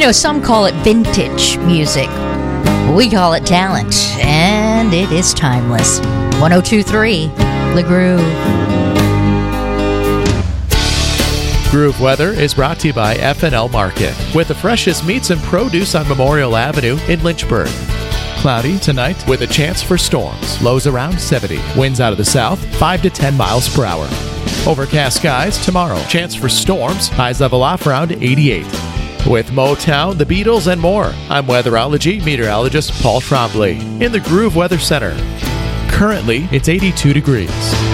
know, some call it vintage music. We call it talent, and it is timeless. 102.3, The Groove. Groove Weather is brought to you by F&L Market, with the freshest meats and produce on Memorial Avenue in Lynchburg. Cloudy tonight with a chance for storms. Lows around 70. Winds out of the south, 5 to 10 miles per hour. Overcast skies tomorrow. Chance for storms. Highs level off around 88. With Motown, the Beatles, and more, I'm weatherology meteorologist Paul Trombley in the Groove Weather Center. Currently, it's 82 degrees.